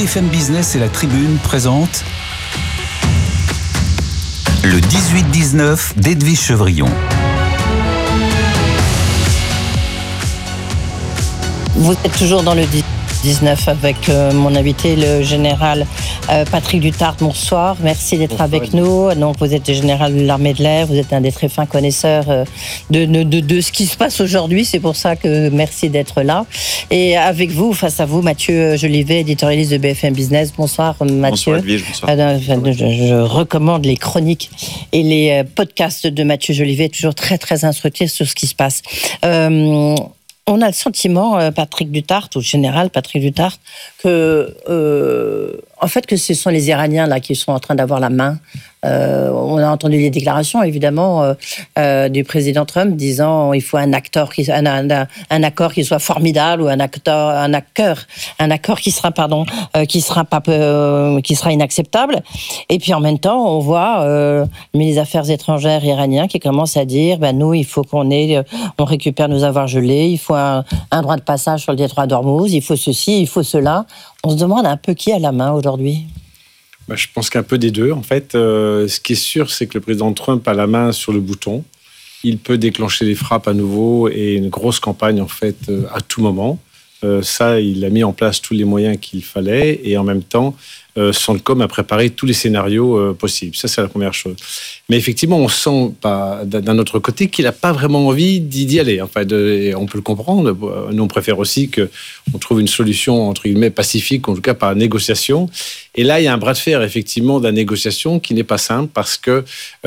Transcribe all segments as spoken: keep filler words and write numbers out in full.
B F M Business et la Tribune présentent le dix-huit dix-neuf d'Edwige Chevrillon. Vous êtes toujours dans le dix-neuf avec euh, mon invité, le général euh, Patrick Dutart. Bonsoir, merci d'être Bonsoir, avec nous. Donc, vous êtes le général de l'armée de l'air, vous êtes un des très fins connaisseurs euh, de, de, de, de ce qui se passe aujourd'hui. C'est pour ça que merci d'être là. Et avec vous, face à vous, Mathieu Jolivet, éditorialiste de B F M Business. Bonsoir, Mathieu. Bonsoir, Edwige. Bonsoir. Euh, je, je recommande les chroniques et les podcasts de Mathieu Jolivet, toujours très, très instructifs sur ce qui se passe. Euh, On a le sentiment, Patrick Dutart, ou général Patrick Dutart, que, euh, en fait, que ce sont les Iraniens là qui sont en train d'avoir la main. Euh, on a entendu les déclarations, évidemment, euh, euh, du président Trump disant il faut un acteur qui, un, un, un accord qui soit formidable ou un acteur, un accord, un accord qui sera, pardon, euh, qui sera pas, euh, qui sera inacceptable. Et puis en même temps, on voit euh, le ministre des Affaires étrangères iranien qui commence à dire ben nous, il faut qu'on ait, on récupère nos avoirs gelés, il faut un, un droit de passage sur le détroit d'Ormuz, il faut ceci, il faut cela. On se demande un peu qui a la main aujourd'hui. Bah, je pense qu'un peu des deux. En fait, euh, ce qui est sûr, c'est que le président Trump a la main sur le bouton. Il peut déclencher les frappes à nouveau et une grosse campagne, en fait, euh, à tout moment. Euh, ça, il a mis en place tous les moyens qu'il fallait et en même temps, euh, Centcom a préparé tous les scénarios euh, possibles. Ça, c'est la première chose. Mais effectivement, on sent pas, d'un autre côté qu'il n'a pas vraiment envie d'y aller. Enfin, de, on peut le comprendre. Nous, on préfère aussi qu'on trouve une solution, entre guillemets, pacifique, en tout cas par négociation. Et là, il y a un bras de fer, effectivement, de la négociation qui n'est pas simple parce que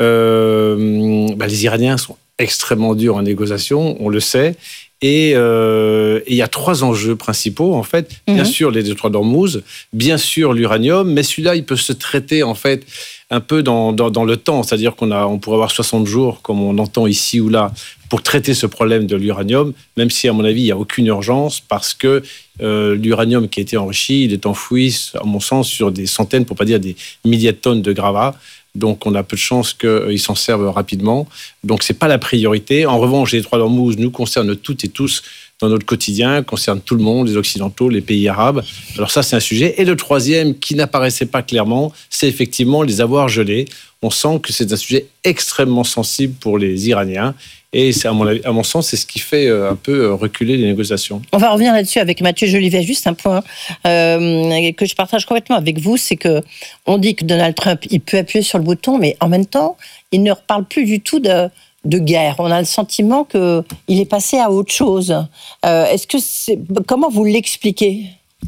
euh, bah, les Iraniens sont extrêmement durs en négociation, on le sait. Et euh, il y a trois enjeux principaux, en fait. Bien mmh. sûr, les détroits d'Ormuz, bien sûr, l'uranium, mais celui-là, il peut se traiter, en fait, un peu dans, dans, dans le temps. C'est-à-dire qu'on a, on pourrait avoir soixante jours, comme on entend ici ou là, pour traiter ce problème de l'uranium, même si, à mon avis, il n'y a aucune urgence, parce que euh, l'uranium qui a été enrichi, il est enfoui, à mon sens, sur des centaines, pour ne pas dire des milliers de tonnes de gravats. Donc, on a peu de chances qu'ils s'en servent rapidement. Donc, ce n'est pas la priorité. En revanche, les détroits d'Ormuz nous concernent toutes et tous dans notre quotidien, concernent tout le monde, les Occidentaux, les pays arabes. Alors ça, c'est un sujet. Et le troisième, qui n'apparaissait pas clairement, c'est effectivement les avoirs gelés. On sent que c'est un sujet extrêmement sensible pour les Iraniens. Et c'est, à, mon avis, à mon sens, c'est ce qui fait un peu reculer les négociations. On va revenir là-dessus avec Mathieu Jolivet. Juste un point euh, que je partage complètement avec vous, c'est que on dit que Donald Trump, il peut appuyer sur le bouton, mais en même temps, il ne reparle plus du tout de, de guerre. On a le sentiment qu'il est passé à autre chose. Euh, est-ce que c'est, comment vous l'expliquez ?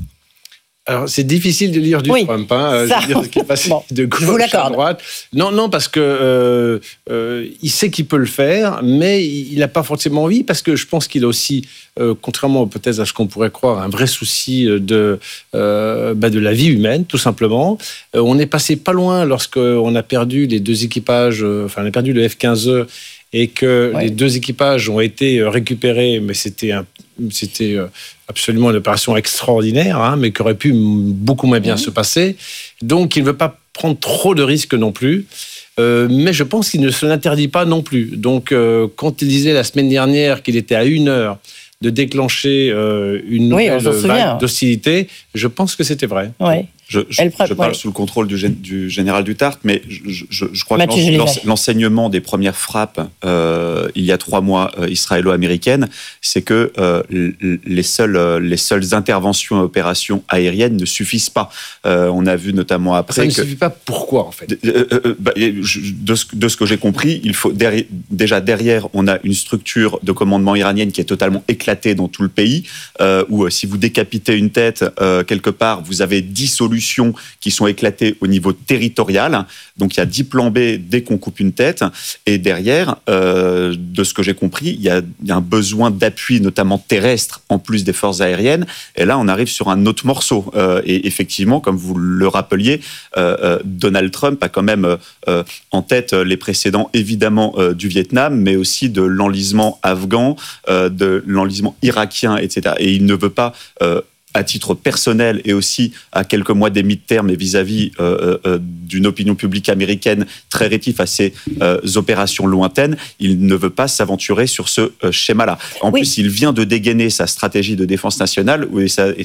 Alors, c'est difficile de lire du oui, Trump, hein, ça. Je veux dire, ce qui est passé bon, de gauche à droite. Non, non, parce que euh, euh, il sait qu'il peut le faire, mais il n'a pas forcément envie, parce que je pense qu'il a aussi, euh, contrairement peut-être à ce qu'on pourrait croire, un vrai souci de, euh, bah, de la vie humaine, tout simplement. Euh, on est passé pas loin lorsqu'on a perdu les deux équipages, euh, enfin, on a perdu le F quinze E, et que ouais. les deux équipages ont été récupérés, mais c'était, un, c'était absolument une opération extraordinaire, hein, mais qui aurait pu beaucoup moins bien mmh. se passer. Donc, il ne veut pas prendre trop de risques non plus. Euh, mais je pense qu'il ne se l'interdit pas non plus. Donc, euh, quand il disait la semaine dernière qu'il était à une heure de déclencher euh, une nouvelle oui, vague d'hostilité, je pense que c'était vrai. Oui. Je, je, je parle ouais. sous le contrôle du, gén- du général Dutart, mais je, je, je crois Mathieu que l'ens- l'enseignement des premières frappes euh, il y a trois mois euh, israélo-américaines, c'est que euh, les, seules, les seules interventions et opérations aériennes ne suffisent pas. Euh, on a vu notamment après ça ne que, suffit pas. Pourquoi en fait de, euh, bah, de, ce, de ce que j'ai compris, il faut derrière, déjà derrière, on a une structure de commandement iranienne qui est totalement éclatée dans tout le pays, euh, où euh, si vous décapitez une tête euh, quelque part, vous avez dix solutions qui sont éclatées au niveau territorial. Donc, il y a dix plans B dès qu'on coupe une tête. Et derrière, euh, de ce que j'ai compris, il y a, il y a un besoin d'appui, notamment terrestre, en plus des forces aériennes. Et là, on arrive sur un autre morceau. Euh, et effectivement, comme vous le rappeliez, euh, euh, Donald Trump a quand même euh, en tête les précédents, évidemment, euh, du Vietnam, mais aussi de l'enlisement afghan, euh, de l'enlisement irakien, et cetera. Et il ne veut pas... Euh, à titre personnel et aussi à quelques mois des mi-termes et vis-à-vis euh, euh, d'une opinion publique américaine très rétive à ces euh, opérations lointaines, il ne veut pas s'aventurer sur ce euh, schéma-là. En oui. plus, il vient de dégainer sa stratégie de défense nationale et ça, et